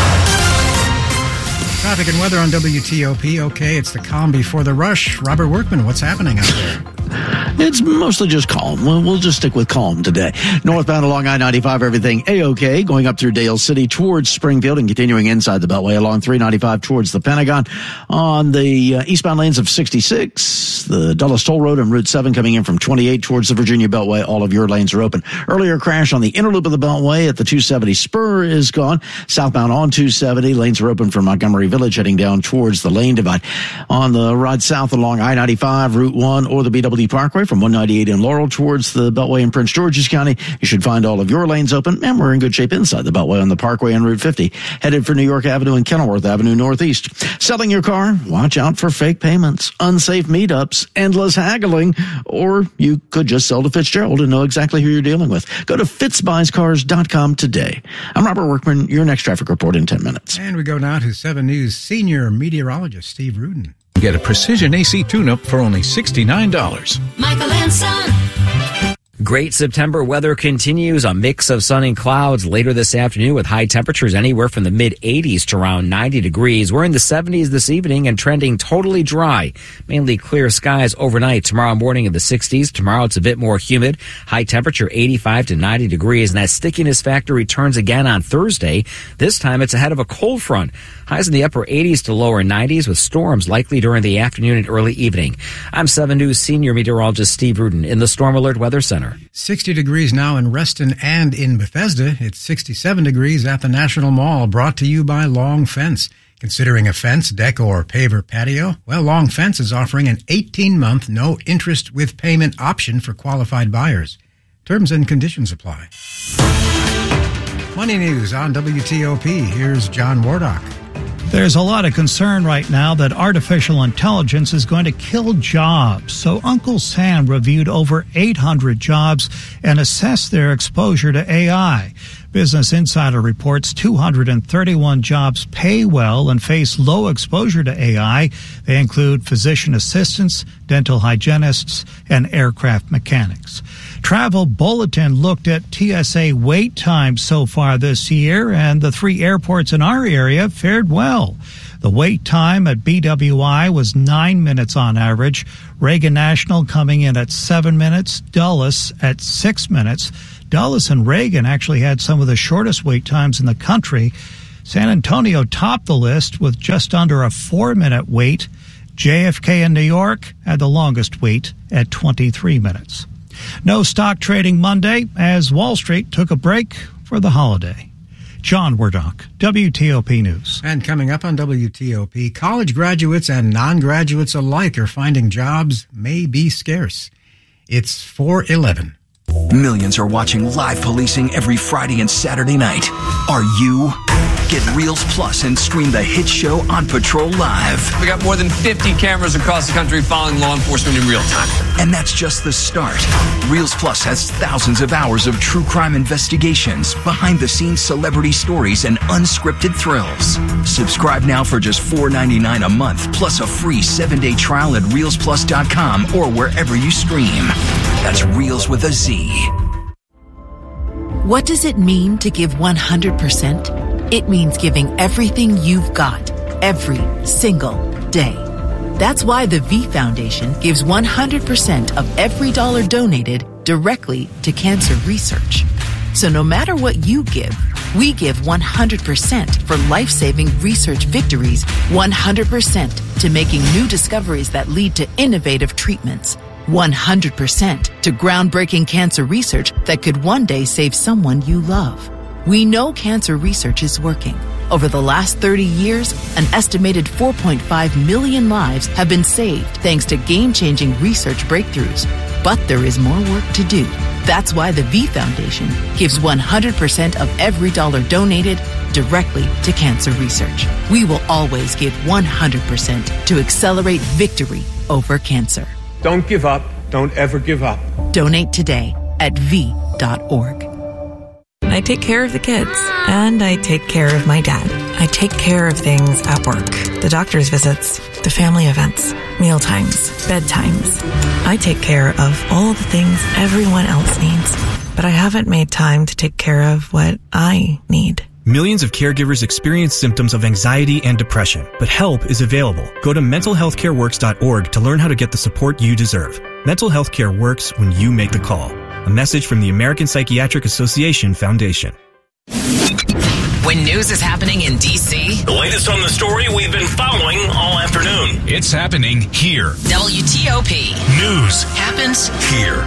Traffic and weather on WTOP. Okay, it's the calm before the rush. Robert Workman, what's happening out there? It's mostly just calm. We'll just stick with calm today. Northbound along I-95, everything A-OK. Going up through Dale City towards Springfield and continuing inside the Beltway along 395 towards the Pentagon. On the eastbound lanes of 66, the Dulles Toll Road and Route 7 coming in from 28 towards the Virginia Beltway. All of your lanes are open. Earlier crash on the inner loop of the Beltway at the 270 spur is gone. Southbound on 270, lanes are open from Montgomery Village heading down towards the lane divide. On the ride south along I-95, Route 1 or the BW Parkway from 198 in Laurel towards the Beltway in Prince George's County. You should find all of your lanes open, and we're in good shape inside the Beltway on the Parkway and Route 50. Headed for New York Avenue and Kenilworth Avenue Northeast. Selling your car? Watch out for fake payments, unsafe meetups, endless haggling, or you could just sell to Fitzgerald and know exactly who you're dealing with. Go to fitzbuyscars.com today. I'm Robert Workman, your next traffic report in 10 minutes. And we go now to 7 News senior meteorologist Steve Rudin. Get a precision AC tune-up for only $69. Michael and Son. Great September weather continues. A mix of sun and clouds later this afternoon with high temperatures anywhere from the mid-80s to around 90 degrees. We're in the 70s this evening and trending totally dry. Mainly clear skies overnight. Tomorrow morning in the 60s. Tomorrow it's a bit more humid. High temperature 85 to 90 degrees. And that stickiness factor returns again on Thursday. This time it's ahead of a cold front. Highs in the upper 80s to lower 90s with storms likely during the afternoon and early evening. I'm 7 News senior meteorologist Steve Rudin in the Storm Alert Weather Center. 60 degrees now in Reston and in Bethesda. It's 67 degrees at the National Mall, brought to you by Long Fence. Considering a fence, deck, or paver patio? Well, Long Fence is offering an 18-month no interest with payment option for qualified buyers. Terms and conditions apply. Money News on WTOP. Here's John Wardock. There's a lot of concern right now that artificial intelligence is going to kill jobs. So Uncle Sam reviewed over 800 jobs and assessed their exposure to AI. Business Insider reports 231 jobs pay well and face low exposure to AI. They include physician assistants, dental hygienists, and aircraft mechanics. Travel Bulletin looked at TSA wait times so far this year, and the 3 airports in our area fared well. The wait time at BWI was 9 minutes on average, Reagan National coming in at 7 minutes, Dulles at 6 minutes. Dulles and Reagan actually had some of the shortest wait times in the country. San Antonio topped the list with just under a 4-minute wait. JFK in New York had the longest wait at 23 minutes. No stock trading Monday as Wall Street took a break for the holiday. John Wardock, WTOP News. And coming up on WTOP, college graduates and non-graduates alike are finding jobs may be scarce. It's 4:11. Millions are watching live policing every Friday and Saturday night. Are you? Get Reels Plus and stream the hit show On Patrol Live. We got more than 50 cameras across the country following law enforcement in real time. And that's just the start. Reels Plus has thousands of hours of true crime investigations, behind-the-scenes celebrity stories, and unscripted thrills. Subscribe now for just $4.99 a month, plus a free 7-day trial at ReelsPlus.com or wherever you stream. That's Reels with a Z. What does it mean to give 100%? It means giving everything you've got, every single day. That's why the V Foundation gives 100% of every dollar donated directly to cancer research. So no matter what you give, we give 100% for life-saving research victories, 100% to making new discoveries that lead to innovative treatments, 100% to groundbreaking cancer research that could one day save someone you love. We know cancer research is working. Over the last 30 years, an estimated 4.5 million lives have been saved thanks to game-changing research breakthroughs. But there is more work to do. That's why the V Foundation gives 100% of every dollar donated directly to cancer research. We will always give 100% to accelerate victory over cancer. Don't give up. Don't ever give up. Donate today at V.org. I take care of the kids, and I take care of my dad. I take care of things at work. The doctor's visits, the family events, mealtimes, bedtimes. I take care of all the things everyone else needs, but I haven't made time to take care of what I need. Millions of caregivers experience symptoms of anxiety and depression, but help is available. Go to mentalhealthcareworks.org to learn how to get the support you deserve. Mental health care works when you make the call. A message from the American Psychiatric Association Foundation. When news is happening in D.C., the latest on the story we've been following all afternoon. It's happening here. WTOP. News happens here.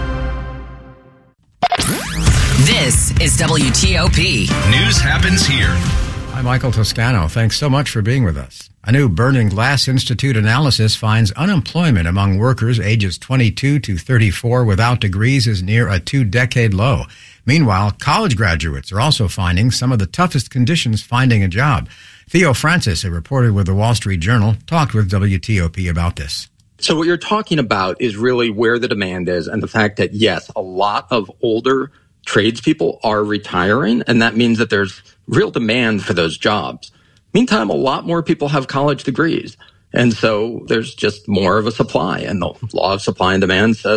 This is WTOP. News happens here. I'm Michael Toscano. Thanks so much for being with us. A new Burning Glass Institute analysis finds unemployment among workers ages 22 to 34 without degrees is near a 2-decade low. Meanwhile, college graduates are also finding some of the toughest conditions finding a job. Theo Francis, a reporter with the Wall Street Journal, talked with WTOP about this. So what you're talking about is really where the demand is and the fact that, yes, a lot of older tradespeople are retiring, and that means that there's real demand for those jobs. Meantime, a lot more people have college degrees, and so there's just more of a supply, and the law of supply and demand says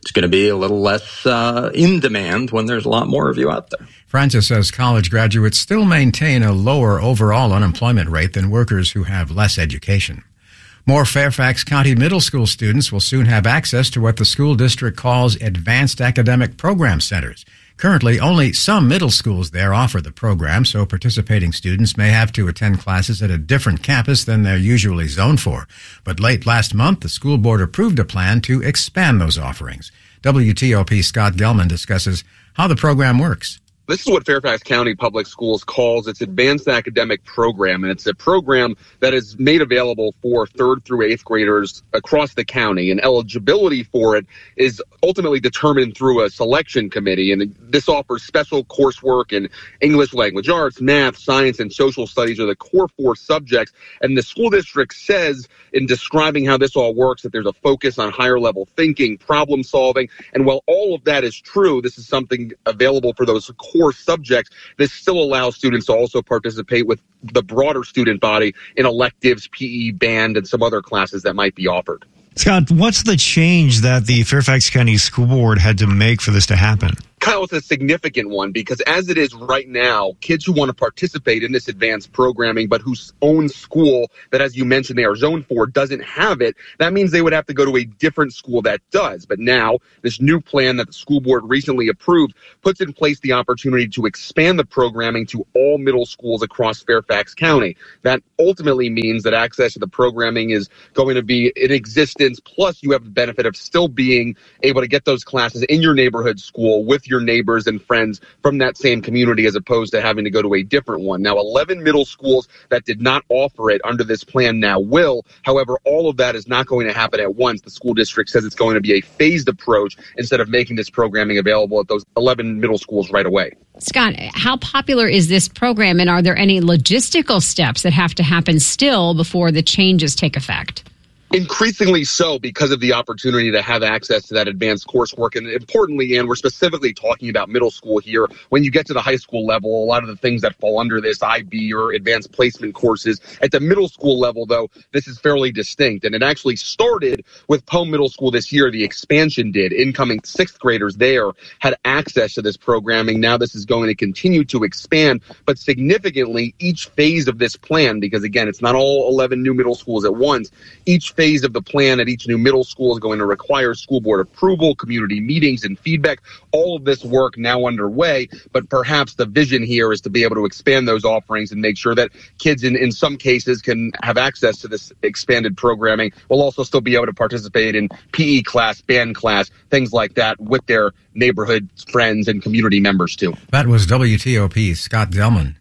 it's going to be a little less in demand when there's a lot more of you out there. Francis says college graduates still maintain a lower overall unemployment rate than workers who have less education. More Fairfax County middle school students will soon have access to what the school district calls advanced academic program centers. Currently, only some middle schools there offer the program, so participating students may have to attend classes at a different campus than they're usually zoned for. But late last month, the school board approved a plan to expand those offerings. WTOP Scott Gelman discusses how the program works. This is what Fairfax County Public Schools calls its advanced academic program, and it's a program that is made available for 3rd through 8th graders across the county, and eligibility for it is ultimately determined through a selection committee, and this offers special coursework in English language arts, math, science, and social studies are the core 4 subjects, and the school district says in describing how this all works that there's a focus on higher level thinking, problem solving, and while all of that is true, this is something available for those core subjects. This still allows students to also participate with the broader student body in electives, PE, band, and some other classes that might be offered. Scott, what's the change that the Fairfax County School Board had to make for this to happen? Kyle, it's a significant one because as it is right now, kids who want to participate in this advanced programming but whose own school that, as you mentioned, they are zoned for doesn't have it, that means they would have to go to a different school that does. But now, this new plan that the school board recently approved puts in place the opportunity to expand the programming to all middle schools across Fairfax County. That ultimately means that access to the programming is going to be in existence, plus you have the benefit of still being able to get those classes in your neighborhood school with your neighbors and friends from that same community as opposed to having to go to a different one. Now, 11 middle schools that did not offer it under this plan now will. However, all of that is not going to happen at once. The school district says it's going to be a phased approach instead of making this programming available at those 11 middle schools right away. Scott, how popular is this program, and are there any logistical steps that have to happen still before the changes take effect? Increasingly so because of the opportunity to have access to that advanced coursework. And importantly, and we're specifically talking about middle school here, when you get to the high school level, a lot of the things that fall under this IB or advanced placement courses. At the middle school level, though, this is fairly distinct. And it actually started with Poe Middle School this year. The expansion did. Incoming 6th graders there had access to this programming. Now this is going to continue to expand, but significantly each phase of this plan, because again, it's not all 11 new middle schools at once, each phase of the plan at each new middle school is going to require school board approval, community meetings, and feedback. All of this work now underway, but perhaps the vision here is to be able to expand those offerings and make sure that kids in some cases can have access to this expanded programming while also still be able to participate in PE class, band class, things like that with their neighborhood friends and community members too. That was WTOP's Scott Gelman.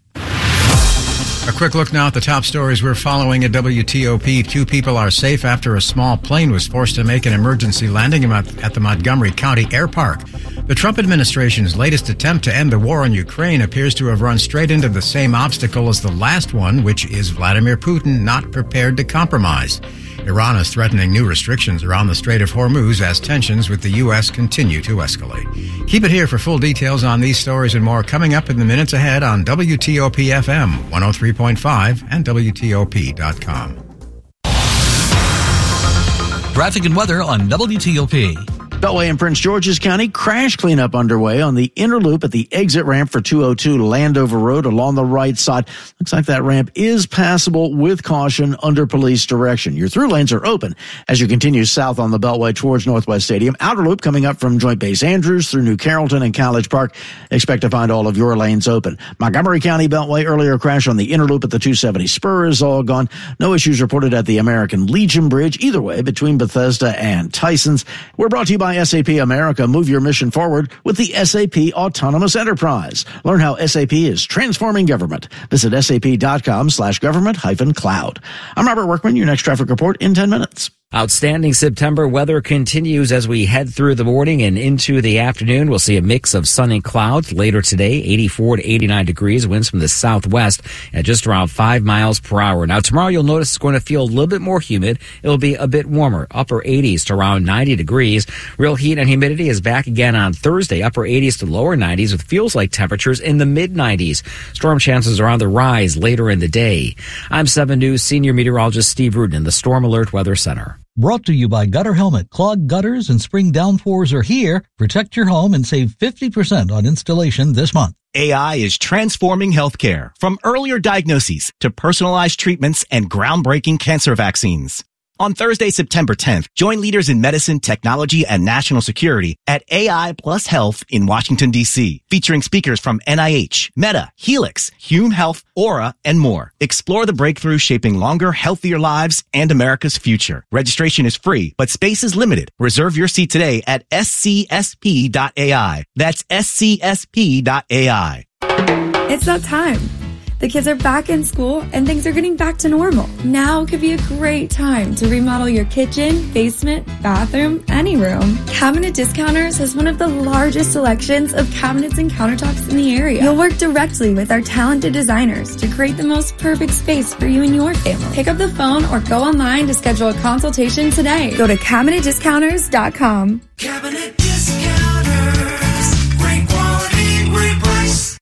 A quick look now at the top stories we're following at WTOP. 2 people are safe after a small plane was forced to make an emergency landing at the Montgomery County Air Park. The Trump administration's latest attempt to end the war in Ukraine appears to have run straight into the same obstacle as the last one, which is Vladimir Putin not prepared to compromise. Iran is threatening new restrictions around the Strait of Hormuz as tensions with the U.S. continue to escalate. Keep it here for full details on these stories and more coming up in the minutes ahead on WTOP FM 103.5 and WTOP.com. Traffic and weather on WTOP. Beltway in Prince George's County, crash cleanup underway on the inner loop at the exit ramp for 202 Landover Road along the right side. Looks like that ramp is passable with caution under police direction. Your through lanes are open as you continue south on the Beltway towards Northwest Stadium. Outer loop coming up from Joint Base Andrews through New Carrollton and College Park. Expect to find all of your lanes open. Montgomery County Beltway, earlier crash on the inner loop at the 270 spur is all gone. No issues reported at the American Legion Bridge either way between Bethesda and Tysons. We're brought to you by SAP America. Move your mission forward with the SAP Autonomous Enterprise. Learn how SAP is transforming government. Visit sap.com/government-cloud. I'm Robert Workman. Your next traffic report in 10 minutes. Outstanding September weather continues as we head through the morning and into the afternoon. We'll see a mix of sun and clouds later today, 84 to 89 degrees, winds from the southwest at just around 5 miles per hour. Now tomorrow you'll notice it's going to feel a little bit more humid. It'll be a bit warmer, upper 80s to around 90 degrees. Real heat and humidity is back again on Thursday, upper 80s to lower 90s with feels like temperatures in the mid 90s. Storm chances are on the rise later in the day. I'm 7 News senior meteorologist Steve Rudin in the Storm Alert Weather Center. Brought to you by Gutter Helmet. Clogged gutters and spring downpours are here. Protect your home and save 50% on installation this month. AI is transforming healthcare, from earlier diagnoses to personalized treatments and groundbreaking cancer vaccines. On Thursday, September 10th, join leaders in medicine, technology, and national security at AI Plus Health in Washington, D.C., featuring speakers from NIH, Meta, Helix, Hume Health, Aura, and more. Explore the breakthrough shaping longer, healthier lives and America's future. Registration is free, but space is limited. Reserve your seat today at scsp.ai. That's scsp.ai. It's that time. The kids are back in school and things are getting back to normal. Now could be a great time to remodel your kitchen, basement, bathroom, any room. Cabinet Discounters has one of the largest selections of cabinets and countertops in the area. You'll work directly with our talented designers to create the most perfect space for you and your family. Pick up the phone or go online to schedule a consultation today. Go to CabinetDiscounters.com. Cabinet Discounters. Great quality, great price.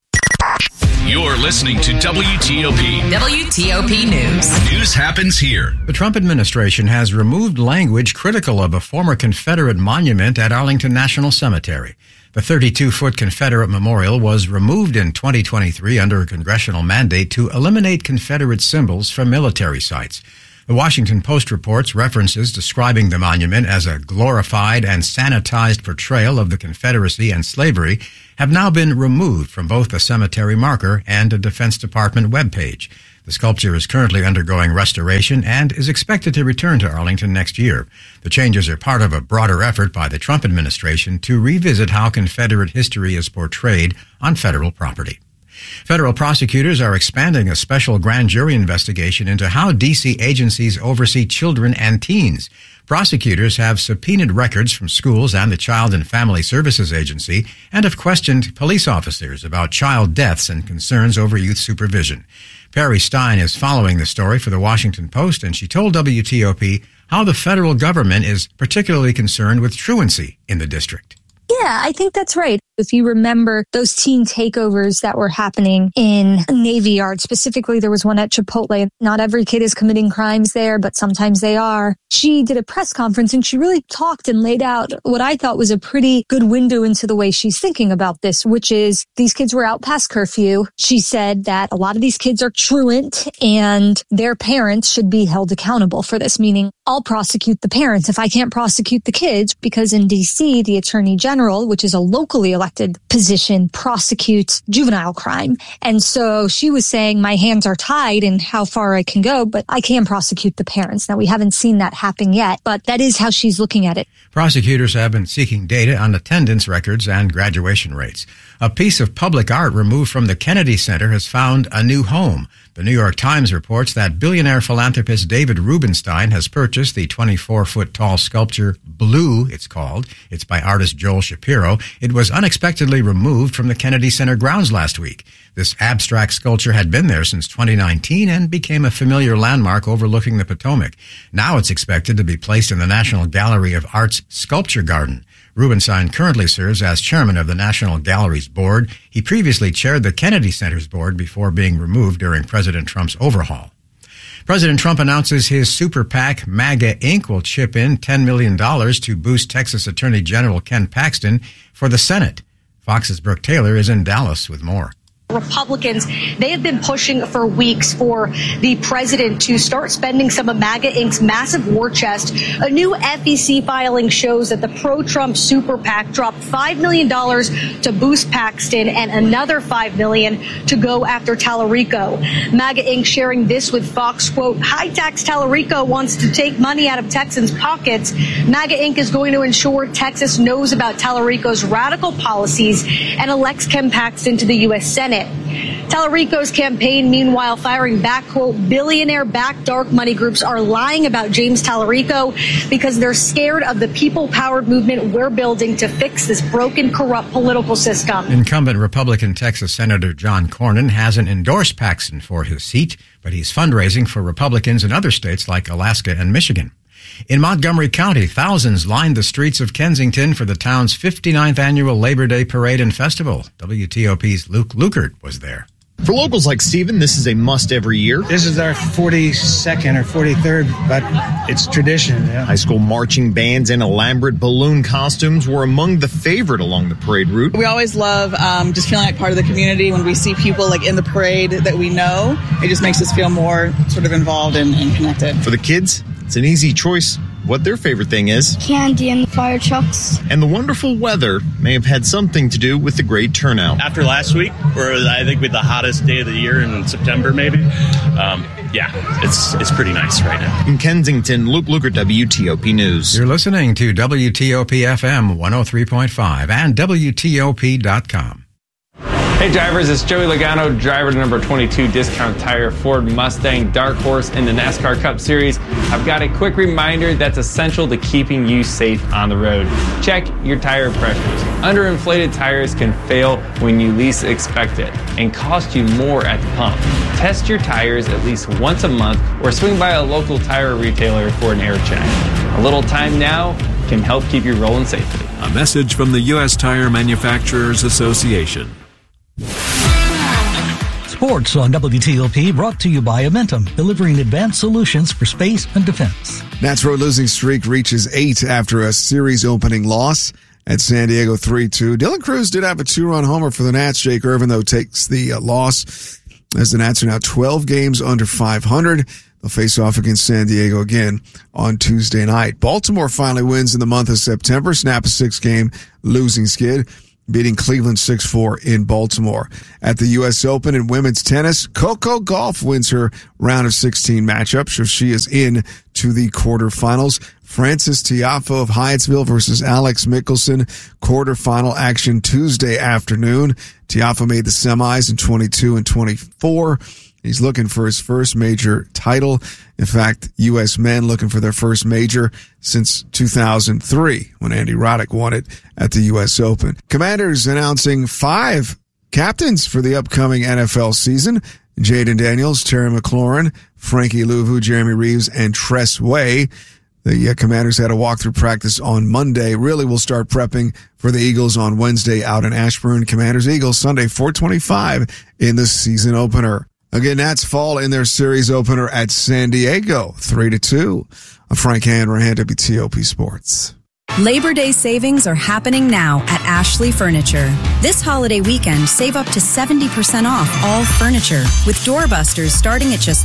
You're listening to WTOP. WTOP News. News happens here. The Trump administration has removed language critical of a former Confederate monument at Arlington National Cemetery. The 32-foot Confederate memorial was removed in 2023 under a congressional mandate to eliminate Confederate symbols from military sites. The Washington Post reports references describing the monument as a glorified and sanitized portrayal of the Confederacy and slavery have now been removed from both the cemetery marker and a Defense Department webpage. The sculpture is currently undergoing restoration and is expected to return to Arlington next year. The changes are part of a broader effort by the Trump administration to revisit how Confederate history is portrayed on federal property. Federal prosecutors are expanding a special grand jury investigation into how D.C. agencies oversee children and teens. Prosecutors have subpoenaed records from schools and the Child and Family Services Agency and have questioned police officers about child deaths and concerns over youth supervision. Perry Stein is following the story for the Washington Post, and she told WTOP how the federal government is particularly concerned with truancy in the district. Yeah, I think that's right. If you remember those teen takeovers that were happening in Navy Yard, specifically there was one at Chipotle. Not every kid is committing crimes there, but sometimes they are. She did a press conference and she really talked and laid out what I thought was a pretty good window into the way she's thinking about this, which is these kids were out past curfew. She said that a lot of these kids are truant and their parents should be held accountable for this, meaning I'll prosecute the parents if I can't prosecute the kids, because in D.C., the Attorney General, which is a locally elected position, prosecutes juvenile crime. And so she was saying my hands are tied in how far I can go, but I can prosecute the parents. Now, we haven't seen that happen yet, but that is how she's looking at it. Prosecutors have been seeking data on attendance records and graduation rates. A piece of public art removed from the Kennedy Center has found a new home. The New York Times reports that billionaire philanthropist David Rubenstein has purchased the 24-foot tall sculpture Blue, it's called. It's by artist Joel Shapiro. It was unexpectedly removed from the Kennedy Center grounds last week. This abstract sculpture had been there since 2019 and became a familiar landmark overlooking the Potomac. Now it's expected to be placed in the National Gallery of Art's Sculpture Garden. Rubenstein currently serves as chairman of the National Gallery's board. He previously chaired the Kennedy Center's board before being removed during President Trump's overhaul. President Trump announces his super PAC, MAGA Inc., will chip in $10 million to boost Texas Attorney General Ken Paxton for the Senate. Fox's Brooke Taylor is in Dallas with more. Republicans, they have been pushing for weeks for the president to start spending some of MAGA Inc.'s massive war chest. A new FEC filing shows that the pro-Trump super PAC dropped $5 million to boost Paxton and another $5 million to go after Tallarico. MAGA Inc. sharing this with Fox, quote, high-tax Tallarico wants to take money out of Texans' pockets. MAGA Inc. is going to ensure Texas knows about Tallarico's radical policies and elects Ken Paxton to the U.S. Senate. Tallarico's campaign, meanwhile, firing back, quote, billionaire-backed dark money groups are lying about James Tallarico because they're scared of the people-powered movement we're building to fix this broken, corrupt political system. Incumbent Republican Texas Senator John Cornyn hasn't endorsed Paxton for his seat, but he's fundraising for Republicans in other states like Alaska and Michigan. In Montgomery County, thousands lined the streets of Kensington for the town's 59th annual Labor Day Parade and Festival. WTOP's Luke Lukert was there. For locals like Steven, this is a must every year. This is our 42nd or 43rd, but it's tradition. Yeah. High school marching bands and elaborate balloon costumes were among the favorite along the parade route. We always love just feeling like part of the community. When we see people like in the parade that we know, it just makes us feel more sort of involved and connected. For the kids, it's an easy choice what their favorite thing is. Candy and fire trucks. And the wonderful weather may have had something to do with the great turnout. After last week, where I think we had the hottest day of the year in September, maybe. It's pretty nice right now. In Kensington, Luke Lukert, WTOP News. You're listening to WTOP FM 103.5 and WTOP.com. Hey drivers, it's Joey Logano, driver to number 22 Discount Tire Ford Mustang Dark Horse in the NASCAR Cup Series. I've got a quick reminder that's essential to keeping you safe on the road. Check your tire pressures. Underinflated tires can fail when you least expect it and cost you more at the pump. Test your tires at least once a month or swing by a local tire retailer for an air check. A little time now can help keep you rolling safely. A message from the U.S. Tire Manufacturers Association. Sports on WTOP brought to you by Amentum, delivering advanced solutions for space and defense. Nats' road losing streak reaches 8 after a series opening loss at San Diego 3-2. Dylan Cruz did have a 2-run homer for the Nats. Jake Irvin, though, takes the loss as the Nats are now 12 games under 500. They'll face off against San Diego again on Tuesday night. Baltimore finally wins in the month of September, snap a 6-game losing skid, beating Cleveland 6-4 in Baltimore. At the U.S. Open in women's tennis, Coco Gauff wins her round of 16 matchup, so she is in to the quarterfinals. Frances Tiafoe of Hyattsville versus Alex Mickelson, quarterfinal action Tuesday afternoon. Tiafoe made the semis in 22 and 24. He's looking for his first major title. In fact, U.S. men looking for their first major since 2003 when Andy Roddick won it at the U.S. Open. Commanders announcing 5 captains for the upcoming NFL season. Jaden Daniels, Terry McLaurin, Frankie Louvu, Jeremy Reeves, and Tress Way. The Commanders had a walkthrough practice on Monday. Really will start prepping for the Eagles on Wednesday out in Ashburn. Commanders-Eagles Sunday, 4:25 in the season opener. Again, Nats fall in their series opener at San Diego, 3-2. I'm Frank Hanrahan, WTOP Sports. Labor Day savings are happening now at Ashley Furniture. This holiday weekend, save up to 70% off all furniture, with doorbusters starting at just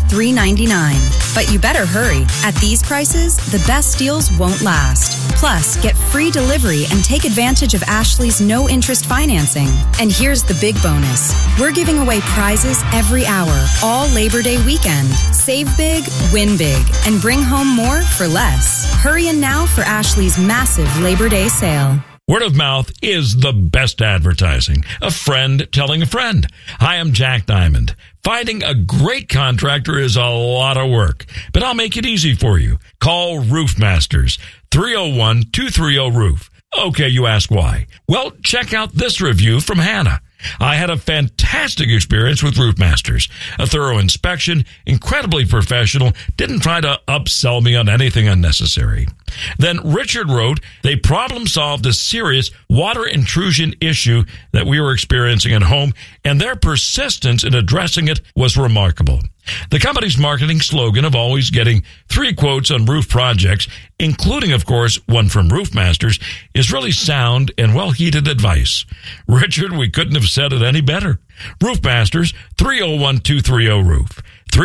$3.99. But you better hurry. At these prices, the best deals won't last. Plus, get free delivery and take advantage of Ashley's no-interest financing. And here's the big bonus. We're giving away prizes every hour, all Labor Day weekend. Save big, win big, and bring home more for less. Hurry in now for Ashley's massive Labor Day sale. Word of mouth is the best advertising. A friend telling a friend. Hi, I'm Jack Diamond. Finding a great contractor is a lot of work, but I'll make it easy for you. Call Roof Masters, 301-230-ROOF. Okay, you ask why. Well, check out this review from Hannah. I had a fantastic experience with Roof Masters. A thorough inspection, incredibly professional, didn't try to upsell me on anything unnecessary. Then Richard wrote, they problem solved a serious water intrusion issue that we were experiencing at home, and their persistence in addressing it was remarkable. The company's marketing slogan of always getting 3 quotes on roof projects, including, of course, one from Roof Masters, is really sound and well-heeded advice. Richard, we couldn't have said it any better. Roof Masters, 301-230-ROOF.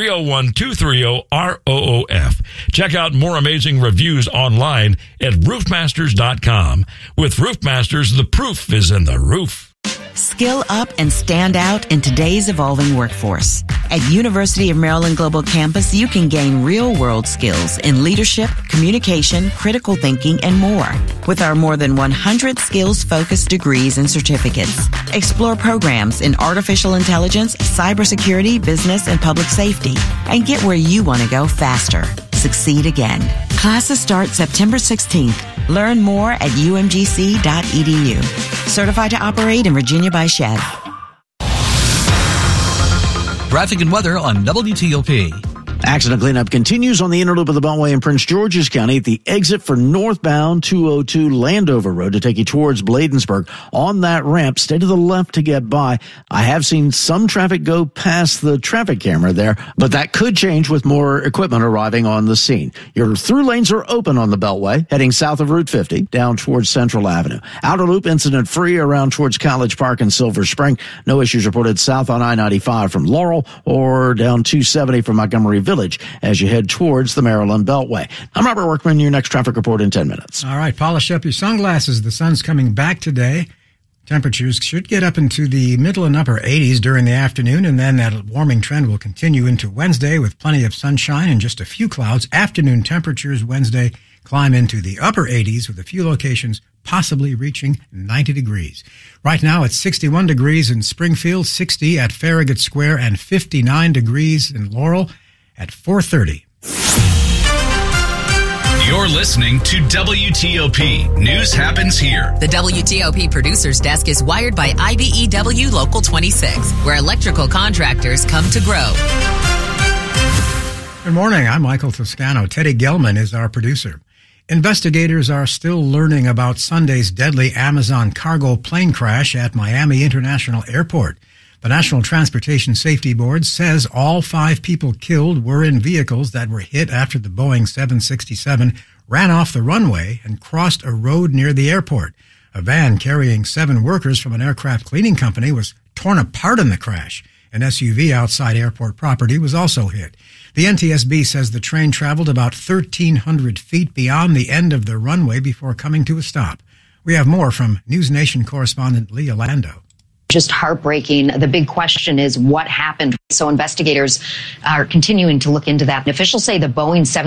301-230-ROOF. Check out more amazing reviews online at roofmasters.com. With Roof Masters, the proof is in the roof. Skill up and stand out in today's evolving workforce. At University of Maryland Global Campus, you can gain real-world skills in leadership, communication, critical thinking, and more. With our more than 100 skills-focused degrees and certificates, explore programs in artificial intelligence, cybersecurity, business, and public safety, and get where you want to go faster. Succeed again. Classes start September 16th. Learn more at umgc.edu. Certified to operate in Virginia by Chev. Traffic and weather on WTOP. Accident cleanup continues on the inner loop of the Beltway in Prince George's County at the exit for northbound 202 Landover Road to take you towards Bladensburg. On that ramp, stay to the left to get by. I have seen some traffic go past the traffic camera there, but that could change with more equipment arriving on the scene. Your through lanes are open on the Beltway, heading south of Route 50 down towards Central Avenue. Outer loop incident free around towards College Park and Silver Spring. No issues reported south on I-95 from Laurel or down 270 from Montgomery Village as you head towards the Maryland Beltway. I'm Robert Workman, your next traffic report in 10 minutes. All right, polish up your sunglasses. The sun's coming back today. Temperatures should get up into the middle and upper 80s during the afternoon, and then that warming trend will continue into Wednesday with plenty of sunshine and just a few clouds. Afternoon temperatures Wednesday climb into the upper 80s with a few locations possibly reaching 90 degrees. Right now it's 61 degrees in Springfield, 60 at Farragut Square, and 59 degrees in Laurel at 4:30. You're listening to WTOP. News happens here. The WTOP Producers Desk is wired by IBEW Local 26, where electrical contractors come to grow. Good morning. I'm Michael Toscano. Teddy Gelman is our producer. Investigators are still learning about Sunday's deadly Amazon cargo plane crash at Miami International Airport. The National Transportation Safety Board says all 5 people killed were in vehicles that were hit after the Boeing 767 ran off the runway and crossed a road near the airport. A van carrying 7 workers from an aircraft cleaning company was torn apart in the crash. An SUV outside airport property was also hit. The NTSB says the train traveled about 1,300 feet beyond the end of the runway before coming to a stop. We have more from News Nation correspondent Leah Lando. Just heartbreaking. The big question is what happened. So investigators are continuing to look into that. Officials say the Boeing 7